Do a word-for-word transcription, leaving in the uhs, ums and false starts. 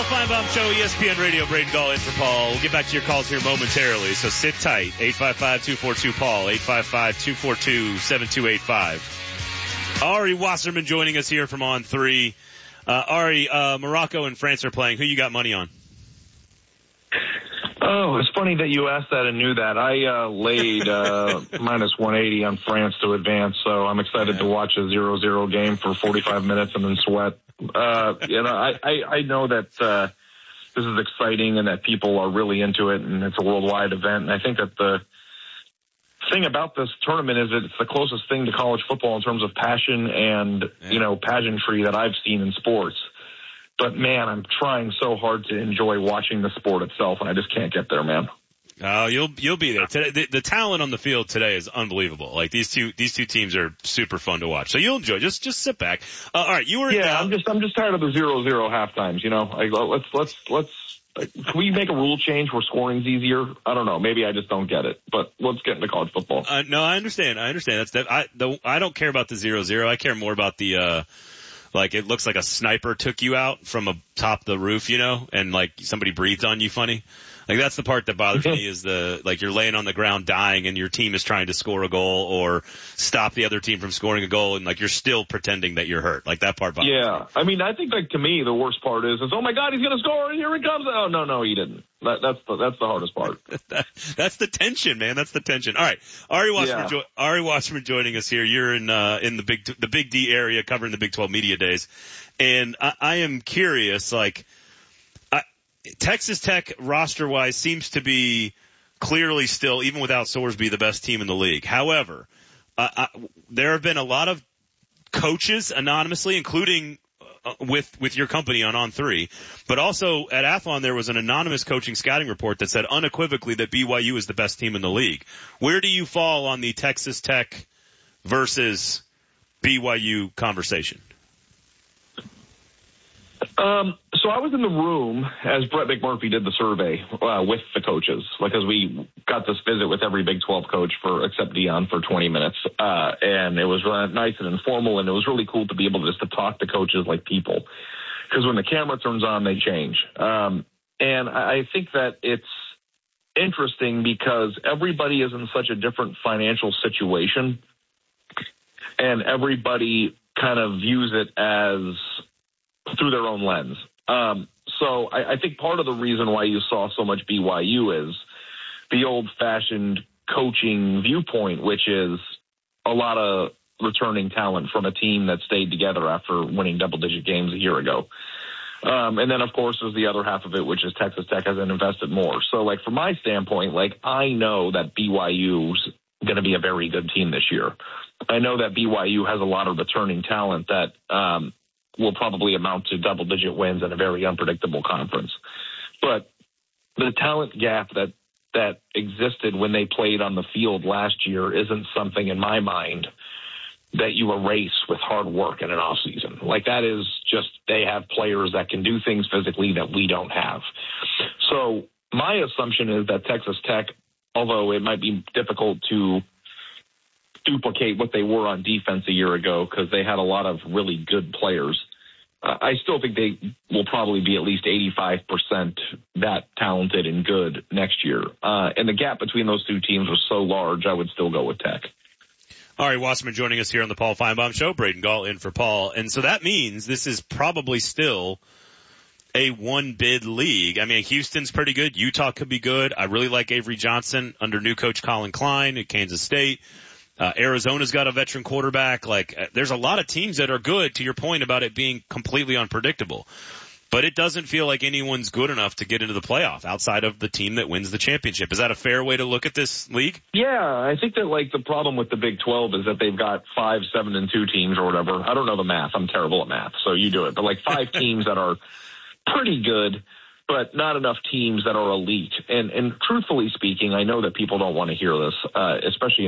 Feinbaum Show, E S P N Radio, Braden Gall in for Paul. We'll get back to your calls here momentarily, so sit tight. eight five five, two four two, Paul, eight five five, two four two, seven two eight five. Ari Wasserman joining us here from On three. Uh, Ari, uh, Morocco and France are playing. Who you got money on? Oh, it's funny that you asked that and knew that. I uh, laid uh, minus one eighty on France to advance, so I'm excited yeah. to watch a zero zero game for forty-five minutes and then sweat. Uh, you know, I, I, I know that uh, this is exciting and that people are really into it, and it's a worldwide event. And I think that the thing about this tournament is that it's the closest thing to college football in terms of passion and, yeah. you know, pageantry that I've seen in sports. But, man, I'm trying so hard to enjoy watching the sport itself, and I just can't get there, man. Oh, you'll you'll be there. Today, the, the talent on the field today is unbelievable. Like these two these two teams are super fun to watch. So you'll enjoy. Just just sit back. Uh, all right, you were. Yeah, uh, I'm just I'm just tired of the zero zero half times. You know, like, let's let's let's. Can we make a rule change where scoring's easier? I don't know. Maybe I just don't get it. But let's get into college football. Uh, no, I understand. I understand. That's that. I the, I don't care about the zero zero. I care more about the. uh Like, it looks like a sniper took you out from a top of the roof, you know, and, like, somebody breathed on you funny. Like, that's the part that bothers me is the, like, you're laying on the ground dying and your team is trying to score a goal or stop the other team from scoring a goal and, like, you're still pretending that you're hurt. Like, that part bothers yeah. me. Yeah. I mean, I think, like, to me, the worst part is, is oh, my God, he's going to score. Here he comes. Oh, no, no, he didn't. That, that's the, that's the hardest part. that, that's the tension, man. That's the tension. All right. Ari Wasserman, yeah. jo- Ari Wasserman joining us here. You're in, uh, in the big, the Big D area covering the Big twelve Media Days. And I, I am curious, like, I, Texas Tech roster-wise seems to be clearly still, even without Sorsby, the best team in the league. However, uh, I, there have been a lot of coaches anonymously, including uh, with with your company on On three, but also at Athlon there was an anonymous coaching scouting report that said unequivocally that B Y U is the best team in the league. Where do you fall on the Texas Tech versus B Y U conversation? Um, so I was in the room as Brett McMurphy did the survey uh, with the coaches, because we got this visit with every Big twelve coach for except Dion for twenty minutes, uh, and it was really nice and informal, and it was really cool to be able to just to talk to coaches like people, because when the camera turns on, they change. Um, and I think that it's interesting because everybody is in such a different financial situation, and everybody kind of views it as through their own lens. Um, so I, I think part of the reason why you saw so much B Y U is the old-fashioned coaching viewpoint, which is a lot of returning talent from a team that stayed together after winning double-digit games a year ago. Um, and then, of course, there's the other half of it, which is Texas Tech hasn't invested more. So, like, from my standpoint, like, I know that B Y U's going to be a very good team this year. I know that B Y U has a lot of returning talent that um, – will probably amount to double-digit wins in a very unpredictable conference. But the talent gap that that existed when they played on the field last year isn't something in my mind that you erase with hard work in an offseason. Like, that is just they have players that can do things physically that we don't have. So my assumption is that Texas Tech, although it might be difficult to duplicate what they were on defense a year ago because they had a lot of really good players, Uh, I still think they will probably be at least eighty-five percent that talented and good next year. Uh, and the gap between those two teams was so large, I would still go with Tech. Ari Wasserman joining us here on the Paul Feinbaum Show. Braden Gall in for Paul. And so that means this is probably still a one-bid league. I mean, Houston's pretty good. Utah could be good. I really like Avery Johnson under new coach Colin Klein at Kansas State. Uh, Arizona's got a veteran quarterback. Like, uh, there's a lot of teams that are good, to your point about it being completely unpredictable. But it doesn't feel like anyone's good enough to get into the playoff outside of the team that wins the championship. Is that a fair way to look at this league? Yeah, I think that, like, the problem with the Big twelve is that they've got five, seven, and two teams or whatever. I don't know the math. I'm terrible at math, so you do it. But, like, five teams that are pretty good, but not enough teams that are elite. And, and truthfully speaking, I know that people don't want to hear this, uh, especially